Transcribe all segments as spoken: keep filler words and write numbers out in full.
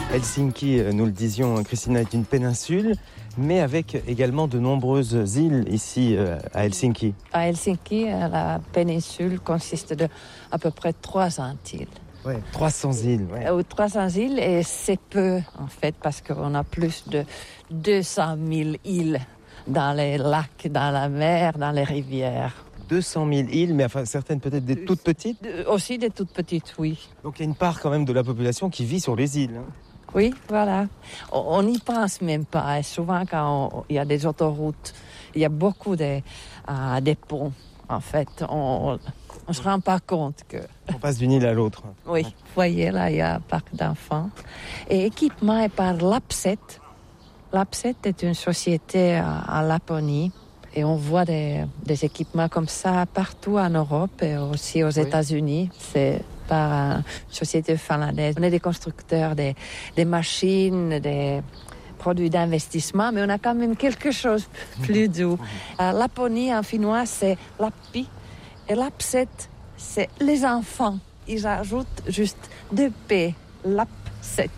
Helsinki, nous le disions, Christina, est une péninsule, mais avec également de nombreuses îles ici à Helsinki. À Helsinki, la péninsule consiste de à peu près trois cents îles. Oui, trois cents îles. Ouais. Ou trois cents îles, et c'est peu en fait, parce qu'on a plus de deux cent mille îles dans les lacs, dans la mer, dans les rivières. deux cent mille îles, mais enfin certaines peut-être des toutes petites. Aussi des toutes petites, oui. Donc il y a une part quand même de la population qui vit sur les îles. Hein. Oui, voilà. On n'y pense même pas. Et souvent, quand il y a des autoroutes, il y a beaucoup de, euh, des ponts. En fait, on ne se rend pas compte que... On passe d'une île à l'autre. Oui. Vous voyez, là, il y a un parc d'enfants. Et équipement est par Lapset. Lapset est une société à, à Laponie. Et on voit des, des équipements comme ça partout en Europe et aussi aux oui. États-Unis. C'est par une société finlandaise. On est des constructeurs des, des machines, des produits d'investissement, mais on a quand même quelque chose de plus doux. Euh, Laponie en finnois, c'est Lappi. Et Lapset, c'est les enfants. Ils ajoutent juste deux P, Lapset.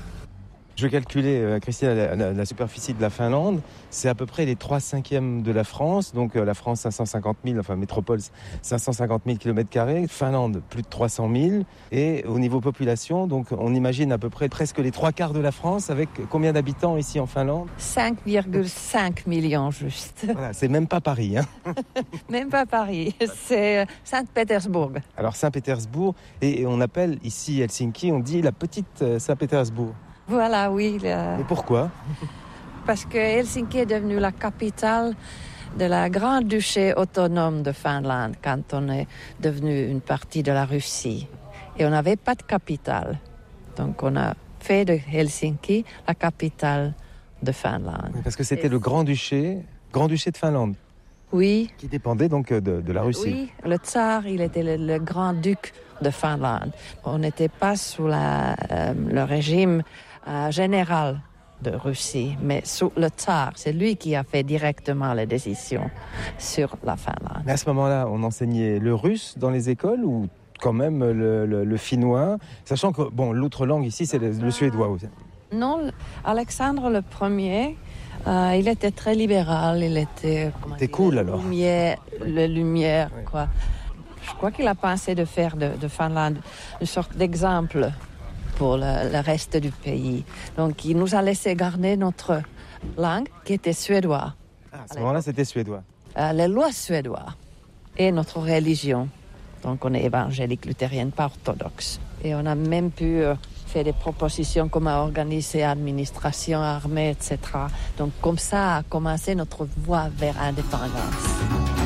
Je calculais, euh, Christine, la, la, la superficie de la Finlande, c'est à peu près les trois cinquièmes de la France. Donc euh, la France, cinq cent cinquante mille, enfin métropole, cinq cent cinquante mille kilomètres carrés. Finlande, plus de trois cent mille. Et au niveau population, donc on imagine à peu près presque les trois quarts de la France. Avec combien d'habitants ici en Finlande ? cinq virgule cinq millions juste. Voilà, c'est même pas Paris. Hein. Même pas Paris, c'est Saint-Pétersbourg. Alors Saint-Pétersbourg, et, et on appelle ici Helsinki, on dit la petite euh, Saint-Pétersbourg. Voilà, oui. Le... Mais pourquoi ? Parce que Helsinki est devenue la capitale de la Grand-Duché autonome de Finlande quand on est devenu une partie de la Russie. Et on n'avait pas de capitale. Donc on a fait de Helsinki la capitale de Finlande. Oui, parce que c'était Et... le Grand-Duché, Grand-Duché de Finlande. Oui. Qui dépendait donc de, de la Russie. Oui, le tsar, il était le, le grand-duc de Finlande. On n'était pas sous la, euh, le régime euh, général de Russie, mais sous le tsar. C'est lui qui a fait directement les décisions sur la Finlande. Mais à ce moment-là, on enseignait le russe dans les écoles ou quand même le, le, le finnois, sachant que bon, l'autre langue ici, c'est le, le suédois aussi. Non, Alexandre le Premier... Euh, il était très libéral, il était... C'était cool le alors. Lumière, le Lumière, oui. quoi. Je crois qu'il a pensé de faire de, de Finlande une sorte d'exemple pour le, le reste du pays. Donc il nous a laissé garder notre langue qui était suédois. Ah, à ce moment-là, c'était suédois. Euh, les lois suédoises et notre religion. Donc on est évangélique, luthérienne, pas orthodoxe. Et on a même pu... Euh, fait des propositions comme à organiser administration armée, et cetera. Donc comme ça a commencé notre voie vers l'indépendance.